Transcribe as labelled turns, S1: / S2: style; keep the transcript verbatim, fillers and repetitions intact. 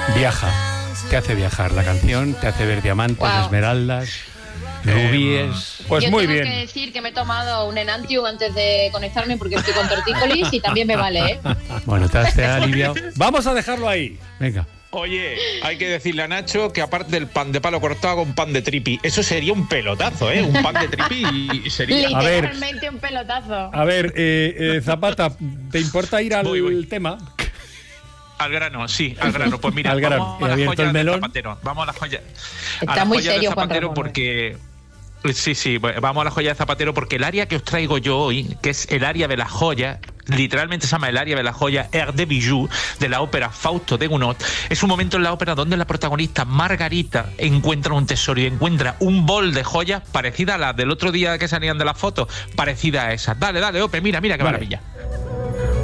S1: Viaja, te hace viajar la canción, te hace ver diamantes, wow. esmeraldas, rubíes.
S2: Pues
S3: Yo
S2: muy
S3: tengo
S2: bien.
S3: que decir que me he tomado un Enantium antes de conectarme porque estoy con tortícolis y también me vale, ¿eh?
S1: Bueno, te has, te has aliviado.
S2: Vamos a dejarlo ahí.
S1: Venga.
S4: Oye, hay que decirle a Nacho que aparte del pan de palo cortado con pan de tripi, eso sería un pelotazo, ¿eh? Un pan de tripi y sería...
S3: Literalmente a ver, un pelotazo.
S2: A ver, eh, eh, Zapata, ¿te importa ir al voy, voy. tema?
S4: Al grano, sí, al grano. Pues mira,
S2: al grano.
S4: vamos a las joyas de Zapatero. Vamos a las joyas,
S3: Está
S4: a las
S3: muy
S4: joyas
S3: serio,
S4: de Zapatero
S3: Juan
S4: porque... Sí, sí, vamos a la joya de Zapatero porque el área que os traigo yo hoy, que es el área de la joya, literalmente se llama el área de la joya Air de Bijou, de la ópera Fausto de Gounod, es un momento en la ópera donde la protagonista Margarita encuentra un tesoro y encuentra un bol de joyas parecida a la del otro día que salían de las fotos, parecida a esa. Dale, dale, Ope, mira, mira qué vale. maravilla.